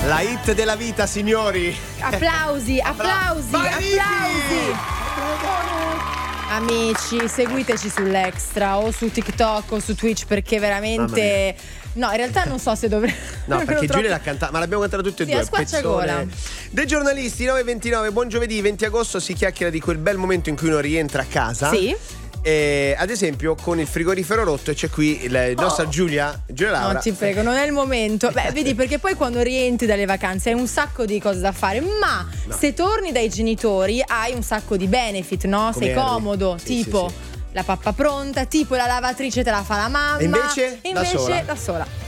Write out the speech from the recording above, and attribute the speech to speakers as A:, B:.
A: La hit della vita, signori.
B: Applausi. Amici, seguiteci sull'Extra o su TikTok o su Twitch, perché veramente... No, in realtà non so se dovrei...
A: No, perché Giulia l'ha cantata, ma l'abbiamo cantata tutte e due.
B: A squarciagola.
A: Pezzone dei giornalisti, 9:29, buon giovedì, 20 agosto, si chiacchiera di quel bel momento in cui uno rientra a casa.
B: Sì.
A: Ad esempio con il frigorifero rotto, e c'è qui la nostra Giulia Laura.
B: No, ti prego, non è il momento. Beh, vedi, perché poi quando rientri dalle vacanze hai un sacco di cose da fare, ma se torni dai genitori hai un sacco di benefit, no?
A: Come
B: Sei
A: Harry.
B: comodo,
A: Sì,
B: tipo
A: sì.
B: la pappa pronta, tipo la lavatrice te la fa la mamma.
A: E invece?
B: Da sola.